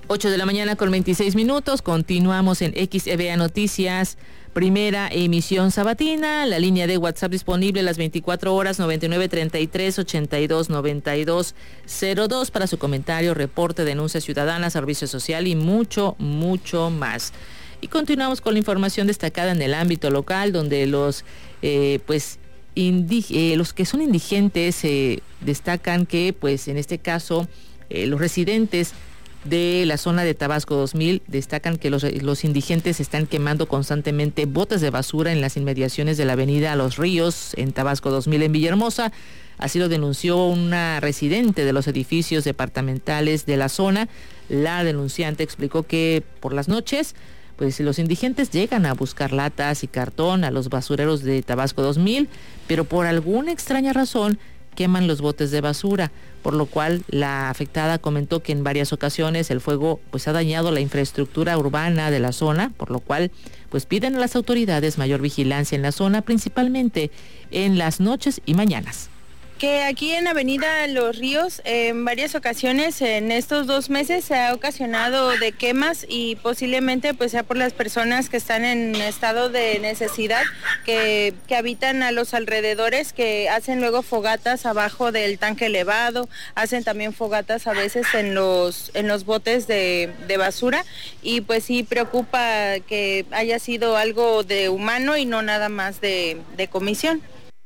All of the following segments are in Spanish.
8:26 a.m. Continuamos en XEVA Noticias, primera emisión sabatina. La línea de WhatsApp disponible las 24 horas, 9933-829202 para su comentario, reporte, denuncia ciudadana, servicio social y mucho, mucho más. Y continuamos con la información destacada en el ámbito local, donde los que son indigentes destacan que, pues, en este caso, los residentes de la zona de Tabasco 2000 destacan que los indigentes están quemando constantemente botes de basura en las inmediaciones de la avenida Los Ríos en Tabasco 2000 en Villahermosa. Así lo denunció una residente de los edificios departamentales de la zona. La denunciante explicó que por las noches, pues los indigentes llegan a buscar latas y cartón a los basureros de Tabasco 2000, pero por alguna extraña razón queman los botes de basura, por lo cual la afectada comentó que en varias ocasiones el fuego pues ha dañado la infraestructura urbana de la zona, por lo cual pues piden a las autoridades mayor vigilancia en la zona, principalmente en las noches y mañanas. Que aquí en Avenida Los Ríos, en varias ocasiones en estos 2 meses se ha ocasionado de quemas y posiblemente pues sea por las personas que están en estado de necesidad, que habitan a los alrededores, que hacen luego fogatas abajo del tanque elevado, hacen también fogatas a veces en los botes de basura, y pues sí preocupa que haya sido algo de humano y no nada más de comisión.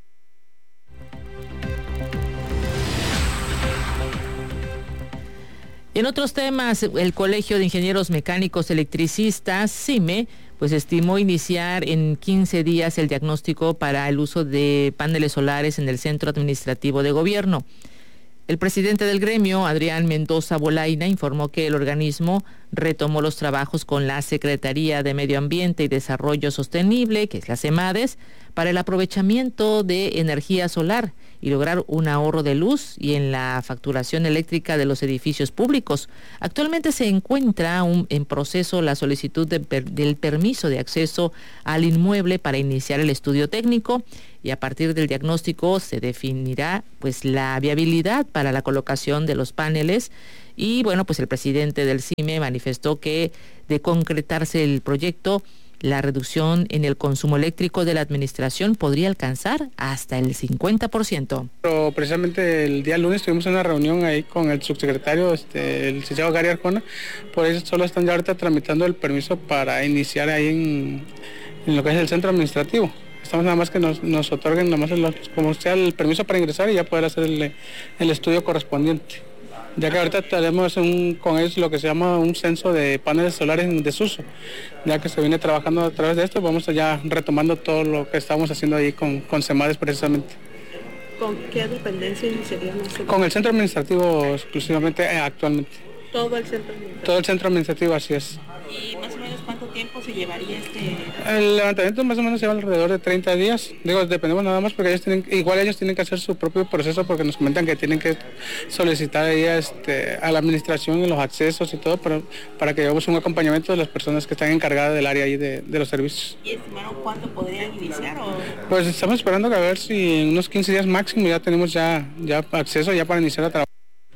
En otros temas, el Colegio de Ingenieros Mecánicos Electricistas, CIME, pues estimó iniciar en 15 días el diagnóstico para el uso de paneles solares en el Centro Administrativo de Gobierno. El presidente del gremio, Adrián Mendoza Bolaina, informó que el organismo retomó los trabajos con la Secretaría de Medio Ambiente y Desarrollo Sostenible, que es la CEMADES, para el aprovechamiento de energía solar y lograr un ahorro de luz y en la facturación eléctrica de los edificios públicos. Actualmente se encuentra en proceso la solicitud del permiso de acceso al inmueble para iniciar el estudio técnico, y a partir del diagnóstico se definirá pues la viabilidad para la colocación de los paneles. Y bueno, pues el presidente del CIME manifestó que de concretarse el proyecto, la reducción en el consumo eléctrico de la administración podría alcanzar hasta el 50%. Pero precisamente el día lunes tuvimos una reunión ahí con el subsecretario, el licenciado Gary Arjona. Por eso solo están ya ahorita tramitando el permiso para iniciar ahí en lo que es el centro administrativo. Estamos nada más que nos otorguen nada más como sea el permiso para ingresar y ya poder hacer el estudio correspondiente. Ya que ahorita tenemos con ellos lo que se llama un censo de paneles solares en desuso. Ya que se viene trabajando a través de esto, vamos ya retomando todo lo que estamos haciendo ahí con CEMADES precisamente. ¿Con qué dependencia iniciaría? Con el centro administrativo exclusivamente actualmente. ¿Todo el centro administrativo? Todo el centro administrativo, así es. ¿Y más o menos cuánto tiempo se llevaría El levantamiento más o menos lleva alrededor de 30 días. Digo, dependemos nada más porque ellos tienen que hacer su propio proceso, porque nos comentan que tienen que solicitar ahí a la administración los accesos y todo para que llevemos un acompañamiento de las personas que están encargadas del área ahí de los servicios. ¿Y estimaron cuándo podrían iniciar? Pues estamos esperando a ver si en unos 15 días máximo ya tenemos ya acceso ya para iniciar a trabajar.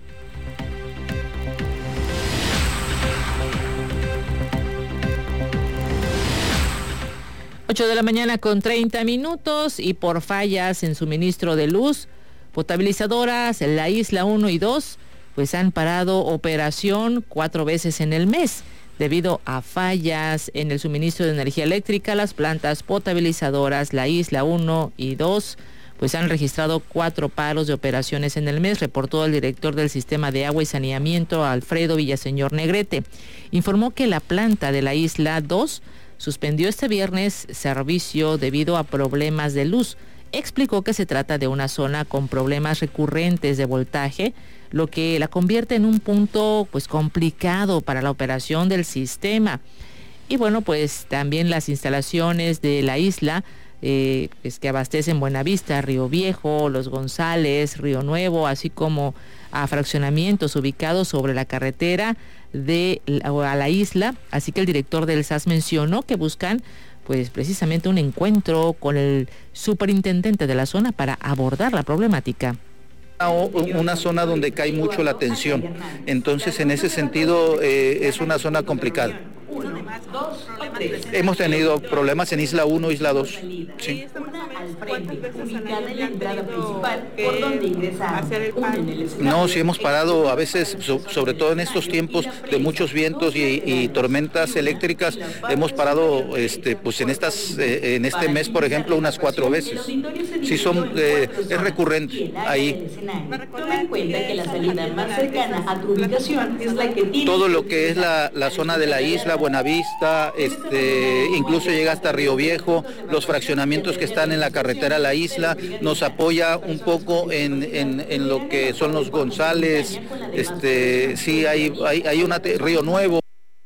8:30 a.m. y por fallas en suministro de luz, potabilizadoras La Isla 1 y 2 pues han parado operación 4 veces en el mes. Debido a fallas en el suministro de energía eléctrica, las plantas potabilizadoras La Isla 1 y 2 pues han registrado 4 paros de operaciones en el mes, reportó el director del Sistema de Agua y Saneamiento, Alfredo Villaseñor Negrete. Informó que la planta de La Isla 2 suspendió este viernes servicio debido a problemas de luz. Explicó que se trata de una zona con problemas recurrentes de voltaje, lo que la convierte en un punto pues complicado para la operación del sistema. Y bueno, pues también las instalaciones de la isla pues que abastecen Buenavista, Río Viejo, Los González, Río Nuevo, así como a fraccionamientos ubicados sobre la carretera a la isla. Así que el director del SAS mencionó que buscan pues precisamente un encuentro con el superintendente de la zona para abordar la problemática. Una zona donde cae mucho la tensión, entonces en ese sentido es una zona complicada. Hemos tenido problemas en Isla 1, Isla 2. Sí. No, sí hemos parado a veces, sobre todo en estos tiempos de muchos vientos y tormentas eléctricas, hemos parado pues en este mes, por ejemplo, unas 4 veces. Sí, es recurrente ahí. Todo lo que es la zona de la isla, Buenavista, incluso llega hasta Río Viejo, los fraccionamientos que están en la carretera a la isla, nos apoya un poco en lo que son los González, sí, hay Río Nuevo.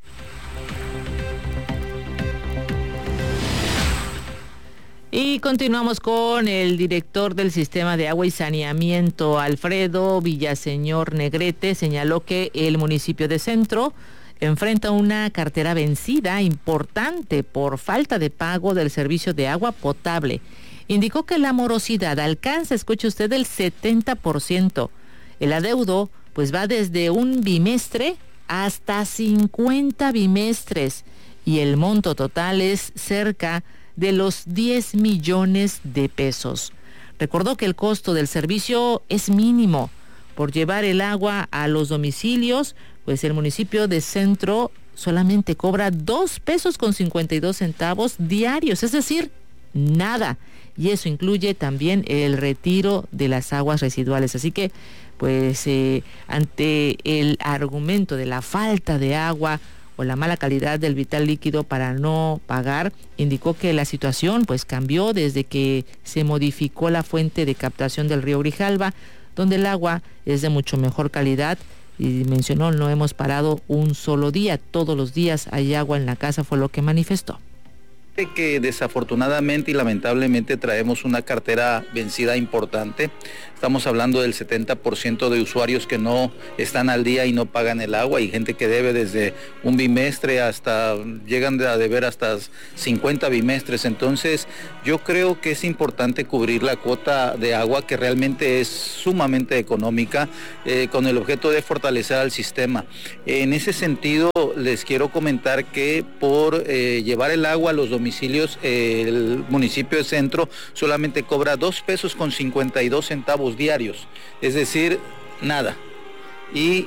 Y continuamos con el director del Sistema de Agua y Saneamiento, Alfredo Villaseñor Negrete. Señaló que el municipio de Centro enfrenta una cartera vencida importante por falta de pago del servicio de agua potable. Indicó que la morosidad alcanza, escuche usted, el 70%. El adeudo pues va desde un bimestre hasta 50 bimestres y el monto total es cerca de los 10 millones de pesos. Recordó que el costo del servicio es mínimo. Por llevar el agua a los domicilios, pues el municipio de Centro solamente cobra 2 pesos con 52 centavos diarios, es decir, nada. Y eso incluye también el retiro de las aguas residuales. Así que, pues, ante el argumento de la falta de agua o la mala calidad del vital líquido para no pagar, indicó que la situación pues cambió desde que se modificó la fuente de captación del río Grijalva, donde el agua es de mucho mejor calidad. Y mencionó, no hemos parado un solo día, todos los días hay agua en la casa, fue lo que manifestó. Que desafortunadamente y lamentablemente traemos una cartera vencida importante. Estamos hablando del 70% de usuarios que no están al día y no pagan el agua, y gente que debe desde un bimestre hasta, llegan a deber hasta 50 bimestres. Entonces yo creo que es importante cubrir la cuota de agua, que realmente es sumamente económica, con el objeto de fortalecer al sistema. En ese sentido les quiero comentar que por llevar el agua a los domicilios, el municipio de Centro solamente cobra 2 pesos con 52 centavos diarios, es decir, nada. Y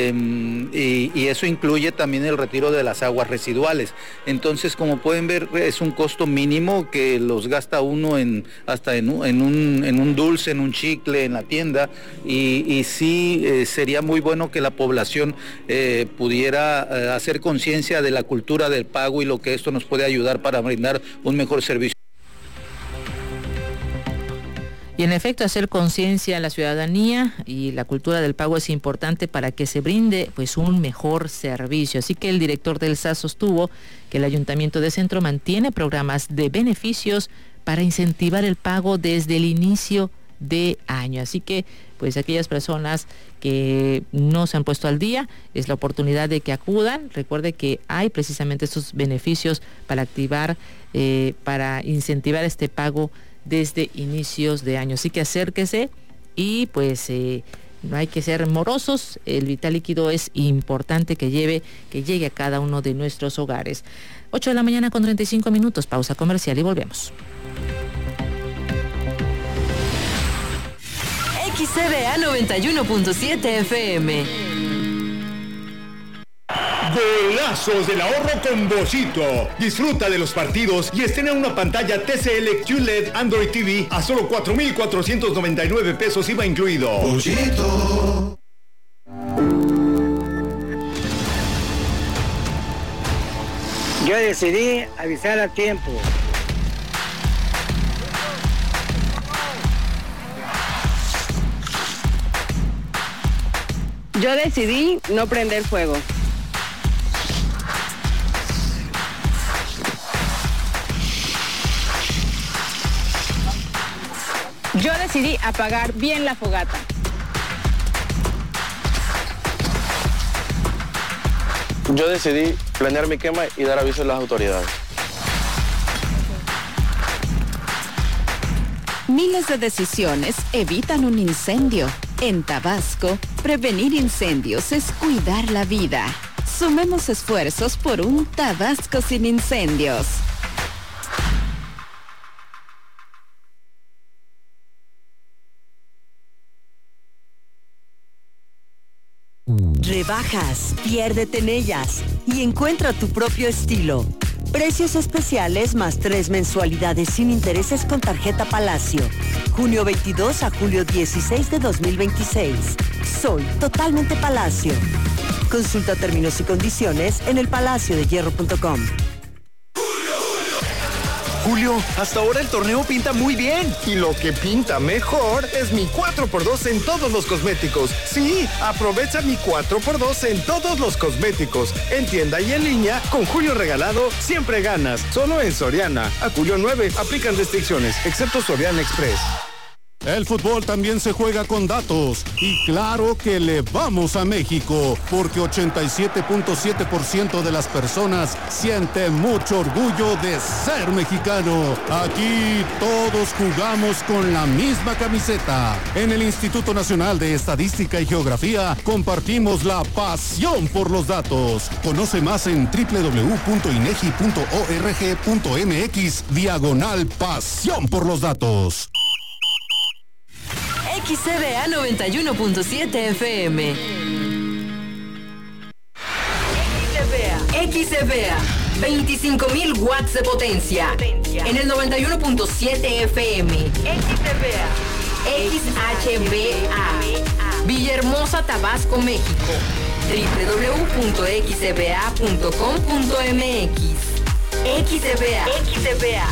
eso incluye también el retiro de las aguas residuales. Entonces, como pueden ver, es un costo mínimo que los gasta uno hasta en un dulce, en un chicle, en la tienda, y sí sería muy bueno que la población pudiera hacer conciencia de la cultura del pago y lo que esto nos puede ayudar para brindar un mejor servicio. Y en efecto, hacer conciencia a la ciudadanía y la cultura del pago es importante para que se brinde pues un mejor servicio. Así que el director del SAS sostuvo que el Ayuntamiento de Centro mantiene programas de beneficios para incentivar el pago desde el inicio de año. Así que pues aquellas personas que no se han puesto al día, es la oportunidad de que acudan. Recuerde que hay precisamente estos beneficios para activar, para incentivar este pago desde inicios de año. Así que acérquese y pues no hay que ser morosos. El vital líquido es importante que llegue a cada uno de nuestros hogares. 8 de la mañana con 35 minutos, pausa comercial y volvemos. XCDA 91.7 FM. Golazos del ahorro con Bollito. Disfruta de los partidos y estrena una pantalla TCL QLED Android TV a solo 4,499 pesos IVA incluido. Bollito. Yo decidí avisar a tiempo. Yo decidí no prender fuego. Yo decidí apagar bien la fogata. Yo decidí planear mi quema y dar aviso a las autoridades. Miles de decisiones evitan un incendio. En Tabasco, prevenir incendios es cuidar la vida. Sumemos esfuerzos por un Tabasco sin incendios. Rebajas, piérdete en ellas y encuentra tu propio estilo. Precios especiales más 3 mensualidades sin intereses con tarjeta Palacio. Junio 22 a julio 16 de 2026. Soy totalmente Palacio. Consulta términos y condiciones en elpalaciodehierro.com. Julio, hasta ahora el torneo pinta muy bien. Y lo que pinta mejor es mi 4x2 en todos los cosméticos. Sí, aprovecha mi 4x2 en todos los cosméticos. En tienda y en línea, con Julio regalado, siempre ganas. Solo en Soriana. A julio 9, aplican restricciones, excepto Soriana Express. El fútbol también se juega con datos y claro que le vamos a México porque 87.7% de las personas siente mucho orgullo de ser mexicano. Aquí todos jugamos con la misma camiseta. En el Instituto Nacional de Estadística y Geografía compartimos la pasión por los datos. Conoce más en www.inegi.org.mx/pasión por los datos. XCBA 91.7 FM. XCBA 25,000 watts de potencia. En el 91.7 FM. XCBA. Villahermosa, Tabasco, México. www.xcba.com.mx. XCBA.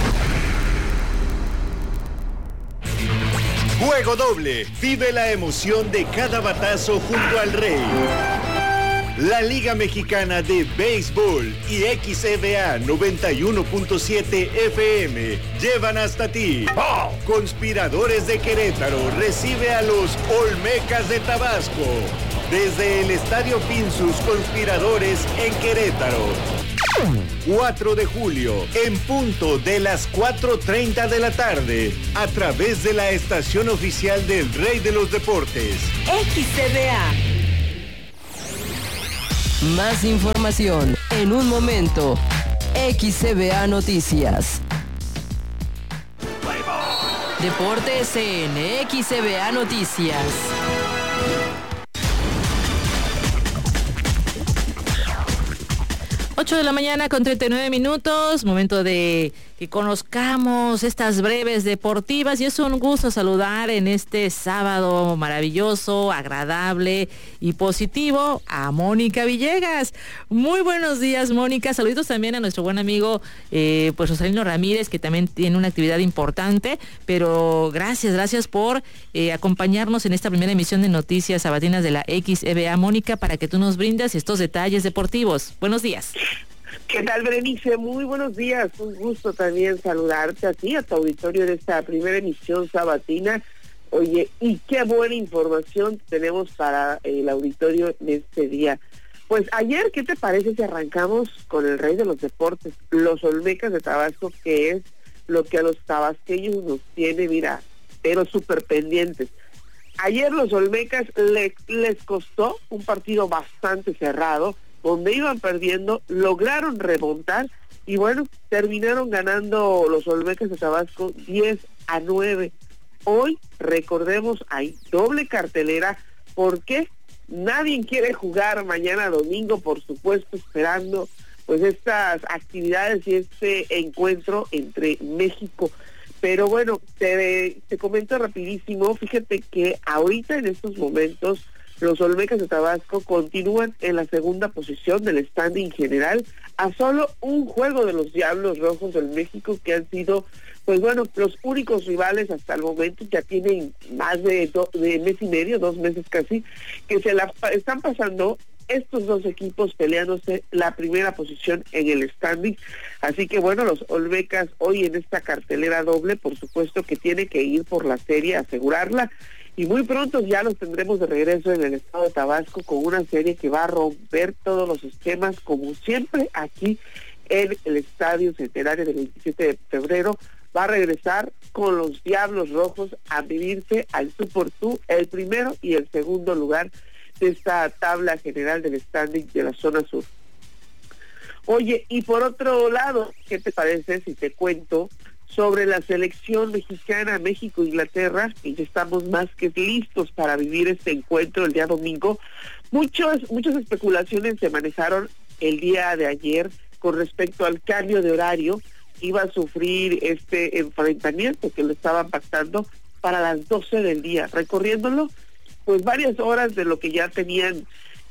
Juego doble. Vive la emoción de cada batazo junto al Rey. La Liga Mexicana de Béisbol y XCBA 91.7 FM llevan hasta ti. Conspiradores de Querétaro recibe a los Olmecas de Tabasco. Desde el Estadio Pinsus Conspiradores en Querétaro. 4 de julio, en punto de las 4:30 de la tarde, a través de la estación oficial del Rey de los Deportes. XCBA. Más información en un momento. XCBA Noticias. Deportes en XCBA Noticias. 8 de la mañana con 39 minutos, momento de que conozcamos estas breves deportivas y es un gusto saludar en este sábado maravilloso, agradable y positivo a Mónica Villegas. Muy buenos días, Mónica. Saluditos también a nuestro buen amigo Rosalino Ramírez, que también tiene una actividad importante, pero gracias por acompañarnos en esta primera emisión de Noticias Sabatinas de la XCBA, Mónica, para que tú nos brindas estos detalles deportivos. Buenos días. ¿Qué tal, Berenice? Muy buenos días. Un gusto también saludarte a ti, a tu auditorio de esta primera emisión sabatina. Oye, y qué buena información tenemos para el auditorio de este día. Pues ayer, ¿qué te parece si arrancamos con el rey de los deportes, los Olmecas de Tabasco, que es lo que a los tabasqueños nos tiene, mira, pero súper pendientes? Ayer los Olmecas les costó un partido bastante cerrado, donde iban perdiendo, lograron remontar y bueno, terminaron ganando los Olmecas de Tabasco 10-9. Hoy, recordemos, hay doble cartelera porque nadie quiere jugar mañana domingo, por supuesto, esperando pues estas actividades y este encuentro entre México. Pero bueno, te comento rapidísimo, fíjate que ahorita en estos momentos los Olmecas de Tabasco continúan en la segunda posición del standing general, a solo un juego de los Diablos Rojos del México, que han sido, pues bueno, los únicos rivales hasta el momento. Ya tienen más de mes y medio, 2 meses casi, que se la están pasando estos dos equipos peleándose la primera posición en el standing. Así que bueno, los Olmecas hoy en esta cartelera doble, por supuesto que tiene que ir por la serie, asegurarla. Y muy pronto ya los tendremos de regreso en el estado de Tabasco con una serie que va a romper todos los esquemas, como siempre aquí en el Estadio Centenario del 27 de febrero, va a regresar con los Diablos Rojos a medirse al tú por tú, el primero y el segundo lugar de esta tabla general del standing de la zona sur. Oye, y por otro lado, ¿qué te parece si te cuento sobre la selección mexicana México-Inglaterra? Y ya estamos más que listos para vivir este encuentro el día domingo. Muchas especulaciones se manejaron el día de ayer con respecto al cambio de horario que iba a sufrir este enfrentamiento, que lo estaban pactando para las 12 del día, recorriéndolo pues varias horas de lo que ya tenían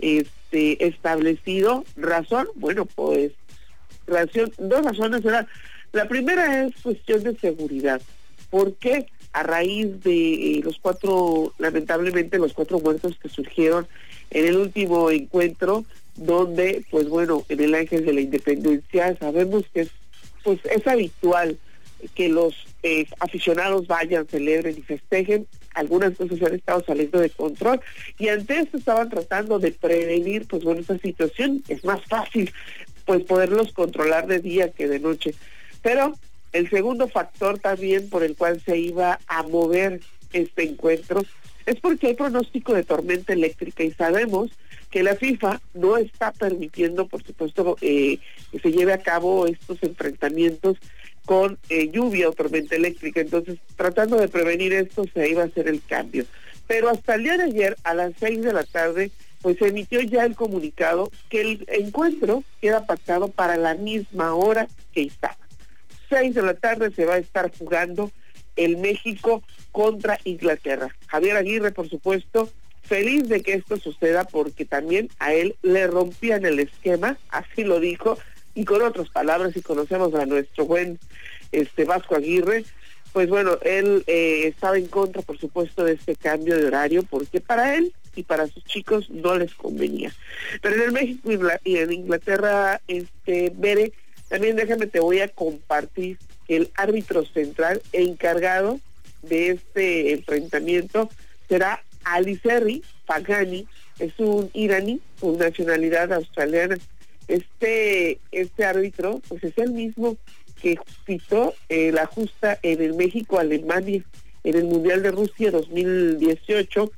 establecido. Razón, bueno, pues dos razones eran. La primera es cuestión de seguridad, porque a raíz de lamentablemente los 4 muertos que surgieron en el último encuentro, donde, pues bueno, en el Ángel de la Independencia sabemos que es habitual que los aficionados vayan, celebren y festejen. Algunas cosas han estado saliendo de control y ante esto estaban tratando de prevenir, pues bueno, esta situación. Es más fácil pues poderlos controlar de día que de noche. Pero el segundo factor también por el cual se iba a mover este encuentro es porque hay pronóstico de tormenta eléctrica y sabemos que la FIFA no está permitiendo, por supuesto, que se lleve a cabo estos enfrentamientos con lluvia o tormenta eléctrica. Entonces, tratando de prevenir esto, se iba a hacer el cambio. Pero hasta el día de ayer, a las 6 de la tarde, pues se emitió ya el comunicado que el encuentro queda pactado para la misma hora que estaba. 6 de la tarde se va a estar jugando el México contra Inglaterra. Javier Aguirre, por supuesto, feliz de que esto suceda porque también a él le rompían el esquema, así lo dijo, y con otras palabras, si conocemos a nuestro buen Vasco Aguirre, pues bueno, él estaba en contra, por supuesto, de este cambio de horario, porque para él y para sus chicos no les convenía. Pero en el México y en Inglaterra, Bere, también te voy a compartir el árbitro central encargado de este enfrentamiento será Aliseri Faghani, es un iraní con nacionalidad australiana. Este árbitro, pues es el mismo que pitó la justa en el México-Alemania en el Mundial de Rusia 2018,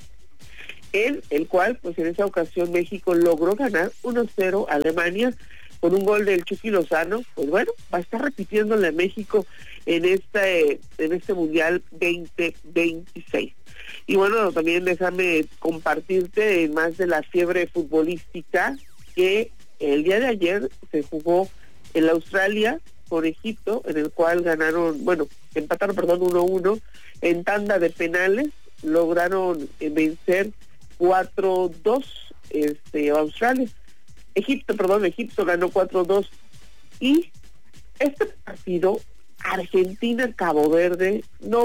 en el cual, pues en esa ocasión México logró ganar 1-0 a Alemania con un gol del Chucky Lozano. Pues bueno, va a estar repitiéndole a México en este Mundial 2026. Y bueno, también déjame compartirte más de la fiebre futbolística que el día de ayer se jugó en la Australia con Egipto, en el cual empataron 1-1 en tanda de penales, lograron vencer 4-2 Australia. Egipto ganó 4-2 y este partido Argentina-Cabo Verde,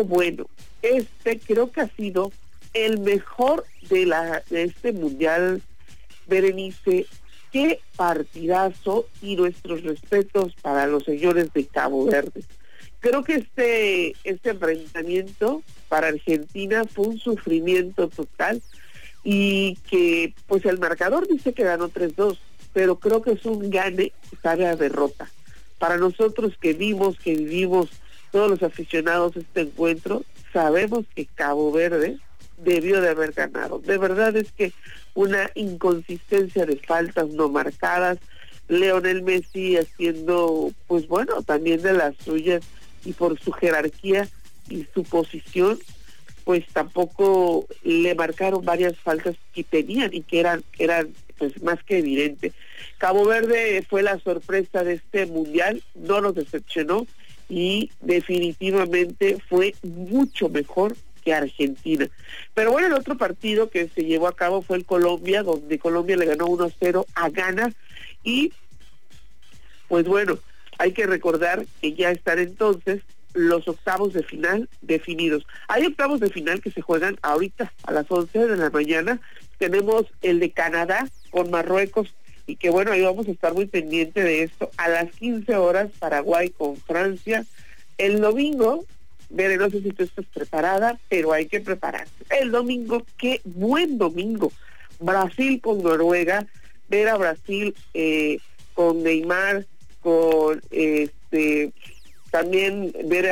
creo que ha sido el mejor de este mundial, Berenice. Qué partidazo y nuestros respetos para los señores de Cabo Verde. Creo que este enfrentamiento para Argentina fue un sufrimiento total y que pues el marcador dice que ganó 3-2, pero creo que es un gane que sabe a derrota. Para nosotros que vivimos todos los aficionados este encuentro, sabemos que Cabo Verde debió de haber ganado. De verdad es que una inconsistencia de faltas no marcadas, Lionel Messi haciendo, pues bueno, también de las suyas y por su jerarquía y su posición, pues tampoco le marcaron varias faltas que tenían y que eran pues más que evidente. Cabo Verde fue la sorpresa de este mundial, no nos decepcionó y definitivamente fue mucho mejor que Argentina. Pero bueno, el otro partido que se llevó a cabo fue el Colombia, donde Colombia le ganó 1-0 a Ghana y pues bueno, hay que recordar que ya están entonces los octavos de final definidos. Hay octavos de final que se juegan ahorita a las 11 de la mañana. Tenemos el de Canadá con Marruecos y que bueno, ahí vamos a estar muy pendiente de esto. A las 15 horas Paraguay con Francia. El domingo, no sé si tú estás preparada, pero hay que prepararse. El domingo, qué buen domingo. Brasil con Noruega, ver a Brasil con Neymar, con También ver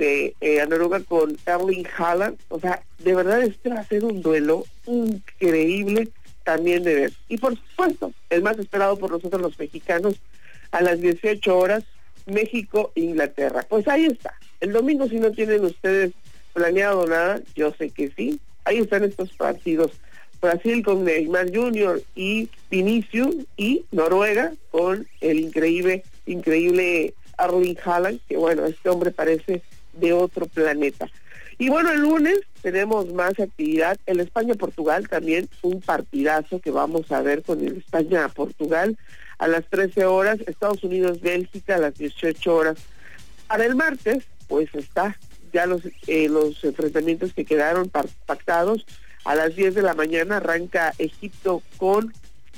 a Noruega con Erling Haaland. O sea, de verdad este va a ser un duelo increíble también de ver. Y por supuesto, el más esperado por nosotros los mexicanos, a las 18 horas, México-Inglaterra. Pues ahí está. El domingo, si no tienen ustedes planeado nada, yo sé que sí. Ahí están estos partidos. Brasil con Neymar Jr. y Vinicius, y Noruega con el increíble Erling Haaland, que bueno, este hombre parece de otro planeta. Y bueno, el lunes tenemos más actividad. El España-Portugal también, un partidazo que vamos a ver con el España-Portugal a las 13 horas, Estados Unidos-Bélgica a las 18 horas. Para el martes, pues está ya los enfrentamientos que quedaron pactados. A las 10 de la mañana arranca Egipto con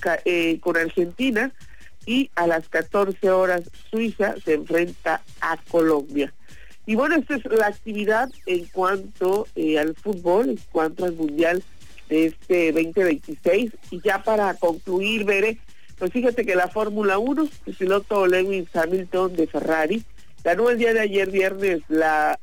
Argentina, y a las 14 horas Suiza se enfrenta a Colombia. Y bueno, esta es la actividad en cuanto al fútbol, en cuanto al Mundial de este 2026. Y ya para concluir, Bere, pues fíjate que la Fórmula 1, el piloto Lewis Hamilton de Ferrari, ganó el día de ayer viernes la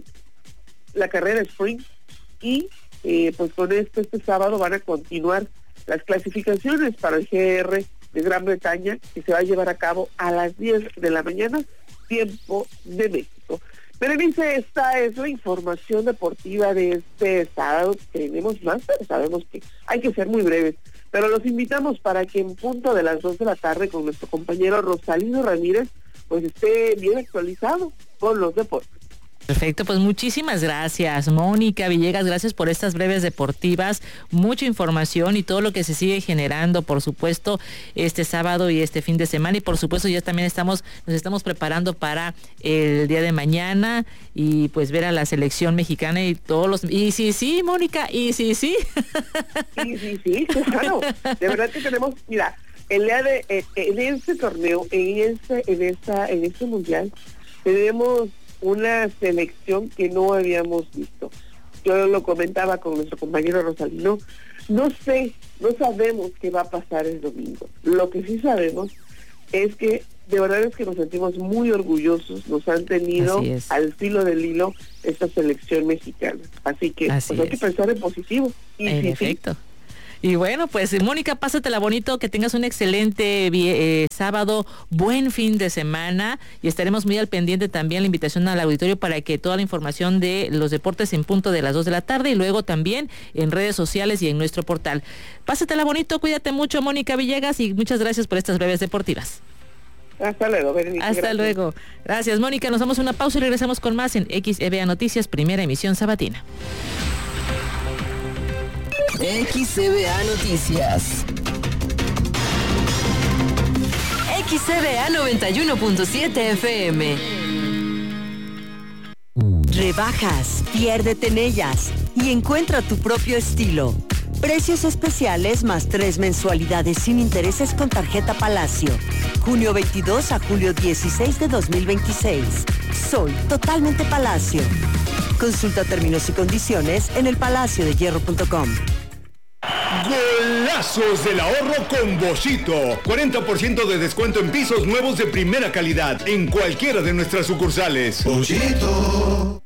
carrera sprint, y pues con este sábado van a continuar las clasificaciones para el GR de Gran Bretaña, que se va a llevar a cabo a las 10 de la mañana, tiempo de México. Berenice, esta es la información deportiva de este sábado. Tenemos más, pero sabemos que hay que ser muy breves. Pero los invitamos para que en punto de las 2 de la tarde con nuestro compañero Rosalino Ramírez, pues esté bien actualizado con los deportes. Perfecto, pues muchísimas gracias, Mónica Villegas, gracias por estas breves deportivas, mucha información y todo lo que se sigue generando, por supuesto, este sábado y este fin de semana, y por supuesto ya también nos estamos preparando para el día de mañana, y pues ver a la selección mexicana y todos los... Y sí, Mónica, y sí. Sí, claro, de verdad que tenemos, mira, el día de, en este torneo, en este mundial, tenemos una selección que no habíamos visto. Yo lo comentaba con nuestro compañero Rosalino, no sabemos qué va a pasar el domingo. Lo que sí sabemos es que de verdad es que nos sentimos muy orgullosos, nos han tenido al filo del hilo esta selección mexicana. Así que pues hay que pensar en positivo. Y en efecto. Y bueno, pues Mónica, pásatela bonito, que tengas un excelente sábado, buen fin de semana, y estaremos muy al pendiente también la invitación al auditorio para que toda la información de los deportes en punto de las 2 de la tarde, y luego también en redes sociales y en nuestro portal. Pásatela bonito, cuídate mucho, Mónica Villegas, y muchas gracias por estas breves deportivas. Hasta luego, Berenice. Hasta luego. Gracias, Mónica. Nos damos una pausa y regresamos con más en XEBA Noticias, primera emisión sabatina. XCBA Noticias. XCBA 91.7 FM. Rebajas, piérdete en ellas y encuentra tu propio estilo. Precios especiales más 3 mensualidades sin intereses con tarjeta Palacio. Junio 22 a julio 16 de 2026. Soy totalmente Palacio. Consulta términos y condiciones en elpalaciodehierro.com. Golazos del ahorro con Boschito. 40% de descuento en pisos nuevos de primera calidad en cualquiera de nuestras sucursales. Boschito.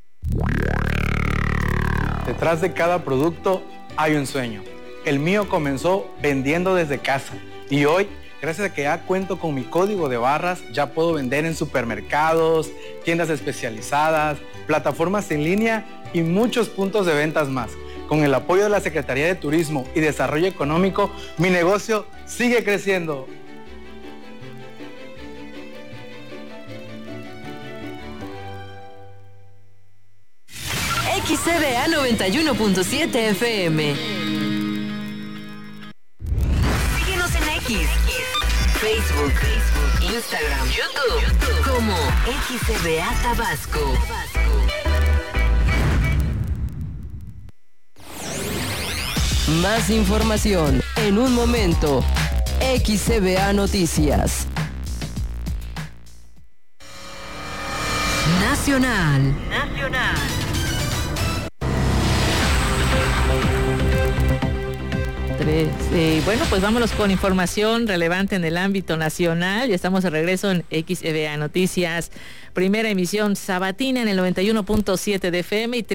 Detrás de cada producto hay un sueño. El mío comenzó vendiendo desde casa y hoy, gracias a que ya cuento con mi código de barras, ya puedo vender en supermercados, tiendas especializadas, plataformas en línea y muchos puntos de ventas más. Con el apoyo de la Secretaría de Turismo y Desarrollo Económico, mi negocio sigue creciendo. XCBA 91.7 FM. Síguenos en X, Facebook, Instagram, YouTube, como XCBA Tabasco. Más información en un momento. XCBA Noticias. Nacional. Bueno, pues vámonos con información relevante en el ámbito nacional. Ya estamos de regreso en XEVA Noticias. Primera emisión sabatina en el 91.7 de FM y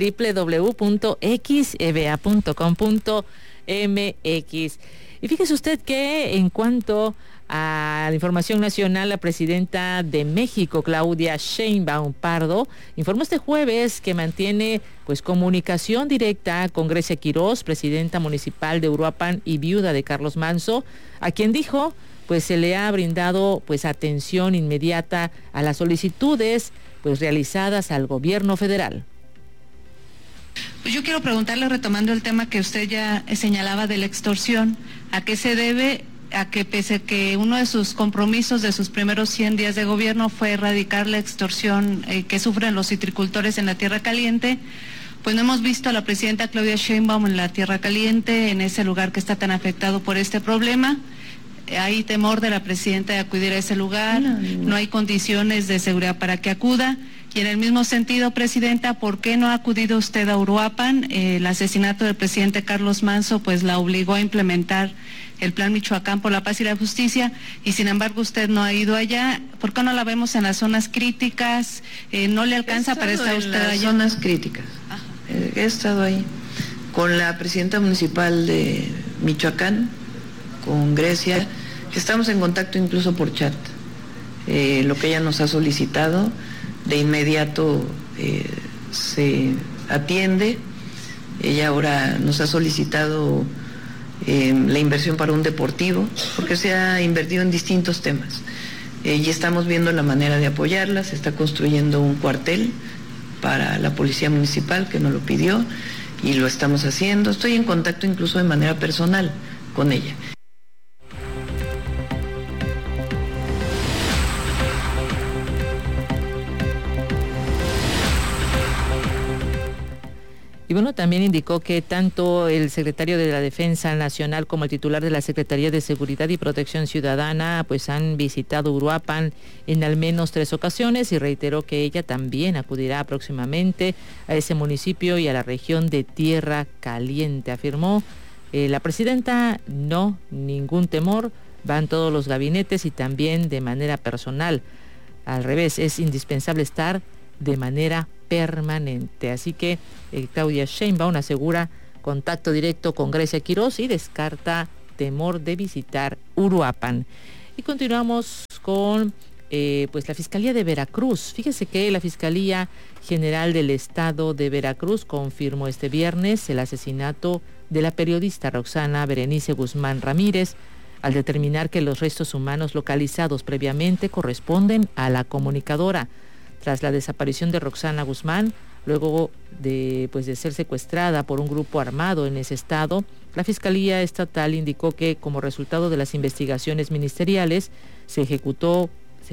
www.xeva.com.mx. Y fíjese usted que en cuanto a la información nacional, la presidenta de México, Claudia Sheinbaum Pardo, informó este jueves que mantiene pues comunicación directa con Grecia Quirós, presidenta municipal de Uruapan y viuda de Carlos Manso, a quien dijo pues se le ha brindado pues atención inmediata a las solicitudes pues realizadas al gobierno federal. Pues yo quiero preguntarle, retomando el tema que usted ya señalaba de la extorsión, ¿a qué se debe? A que pese a que uno de sus compromisos de sus primeros 100 días de gobierno fue erradicar la extorsión que sufren los citricultores en la Tierra Caliente, pues no hemos visto a la presidenta Claudia Sheinbaum en la Tierra Caliente, en ese lugar que está tan afectado por este problema. Hay temor de la presidenta de acudir a ese lugar, no hay condiciones de seguridad para que acuda. Y en el mismo sentido, presidenta, ¿por qué no ha acudido usted a Uruapan? El asesinato del presidente Carlos Manso pues la obligó a implementar el Plan Michoacán por la Paz y la Justicia, y sin embargo usted no ha ido allá. ¿Por qué no la vemos en las zonas críticas? ¿No le alcanza para estar usted allá? En las zonas críticas. He estado ahí con la presidenta municipal de Michoacán, con Grecia. Estamos en contacto incluso por chat. Lo que ella nos ha solicitado, de inmediato se atiende. Ella ahora nos ha solicitado la inversión para un deportivo, porque se ha invertido en distintos temas. Y estamos viendo la manera de apoyarla. Se está construyendo un cuartel para la policía municipal, que nos lo pidió, y lo estamos haciendo. Estoy en contacto incluso de manera personal con ella. Y bueno, también indicó que tanto el secretario de la Defensa Nacional como el titular de la Secretaría de Seguridad y Protección Ciudadana pues han visitado Uruapan en al menos 3 ocasiones, y reiteró que ella también acudirá próximamente a ese municipio y a la región de Tierra Caliente. Afirmó la presidenta: no, ningún temor, van todos los gabinetes y también de manera personal. Al revés, es indispensable estar de manera permanente. Así que Claudia Sheinbaum asegura contacto directo con Grecia Quirós y descarta temor de visitar Uruapan. Y continuamos con pues la Fiscalía de Veracruz. Fíjese que la Fiscalía General del Estado de Veracruz confirmó este viernes el asesinato de la periodista Roxana Berenice Guzmán Ramírez, al determinar que los restos humanos localizados previamente corresponden a la comunicadora. Tras la desaparición de Roxana Guzmán, luego de ser secuestrada por un grupo armado en ese estado, la Fiscalía Estatal indicó que como resultado de las investigaciones ministeriales se ejecutaron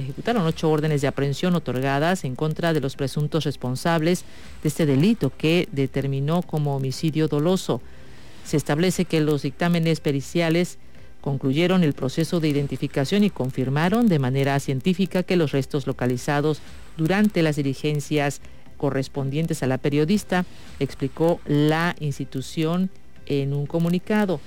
8 órdenes de aprehensión otorgadas en contra de los presuntos responsables de este delito, que determinó como homicidio doloso. Se establece que los dictámenes periciales concluyeron el proceso de identificación y confirmaron de manera científica que los restos localizados durante las diligencias correspondientes a la periodista, explicó la institución en un comunicado.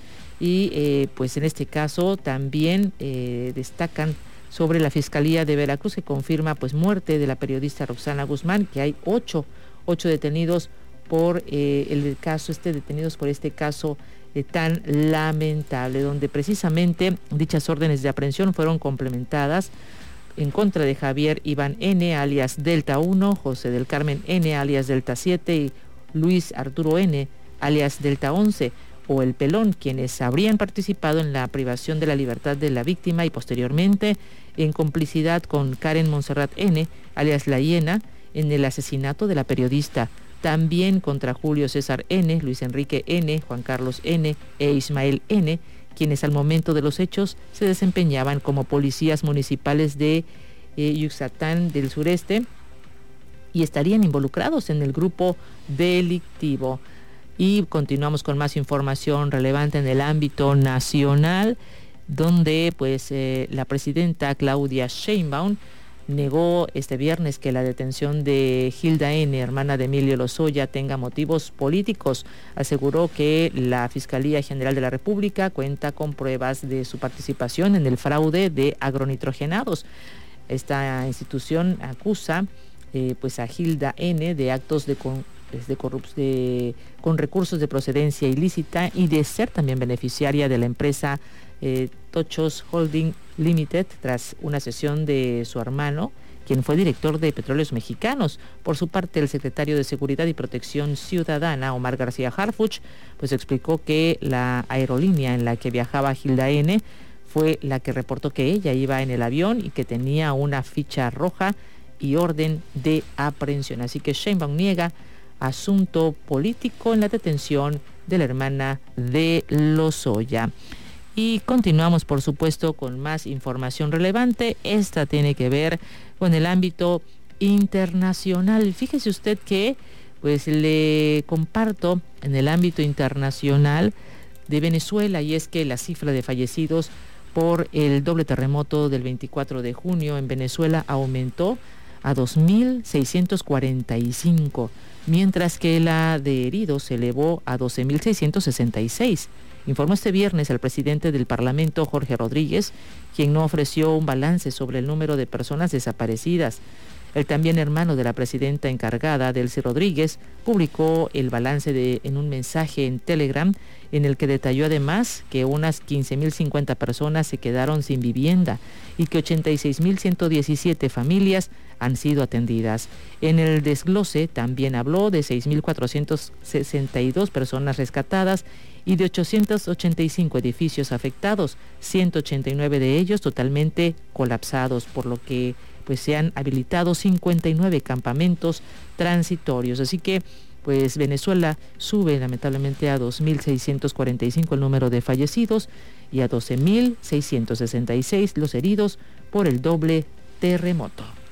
Y pues en este caso también destacan sobre la Fiscalía de Veracruz, que confirma pues muerte de la periodista Roxana Guzmán, que hay 8 detenidos por detenidos por este caso tan lamentable, donde precisamente dichas órdenes de aprehensión fueron complementadas en contra de Javier Iván N., alias Delta 1, José del Carmen N., alias Delta 7, y Luis Arturo N., alias Delta 11, o El Pelón, quienes habrían participado en la privación de la libertad de la víctima y posteriormente en complicidad con Karen Montserrat N., alias La Hiena, en el asesinato de la periodista. También contra Julio César N., Luis Enrique N., Juan Carlos N. e Ismael N., quienes al momento de los hechos se desempeñaban como policías municipales de Yucatán del Sureste y estarían involucrados en el grupo delictivo. Y continuamos con más información relevante en el ámbito nacional, donde pues la presidenta Claudia Sheinbaum negó este viernes que la detención de Hilda N., hermana de Emilio Lozoya, tenga motivos políticos. Aseguró que la Fiscalía General de la República cuenta con pruebas de su participación en el fraude de agronitrogenados. Esta institución acusa pues a Hilda N. de actos con recursos de procedencia ilícita y de ser también beneficiaria de la empresa Tochos Holding Limited tras una sesión de su hermano, quien fue director de Petróleos Mexicanos. Por su parte, el secretario de Seguridad y Protección Ciudadana, Omar García Harfuch, pues explicó que la aerolínea en la que viajaba Hilda N. fue la que reportó que ella iba en el avión y que tenía una ficha roja y orden de aprehensión. Así que Sheinbaum niega asunto político en la detención de la hermana de Lozoya. Y continuamos, por supuesto, con más información relevante. Esta tiene que ver con el ámbito internacional. Fíjese usted que pues le comparto en el ámbito internacional de Venezuela, y es que la cifra de fallecidos por el doble terremoto del 24 de junio en Venezuela aumentó a 2.645, mientras que la de heridos se elevó a 12.666. Informó este viernes el presidente del Parlamento, Jorge Rodríguez, quien no ofreció un balance sobre el número de personas desaparecidas. El también hermano de la presidenta encargada, Delcy Rodríguez, publicó el balance en un mensaje en Telegram, en el que detalló además que unas 15.050 personas se quedaron sin vivienda y que 86.117 familias han sido atendidas. En el desglose también habló de 6.462 personas rescatadas y de 885 edificios afectados, 189 de ellos totalmente colapsados, por lo que pues se han habilitado 59 campamentos transitorios. Así que pues Venezuela sube lamentablemente a 2.645 el número de fallecidos y a 12.666 los heridos por el doble terremoto.